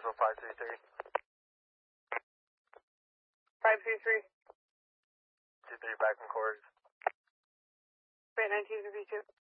Roswell 533. 533. 23 back from Cords. Freight 1952.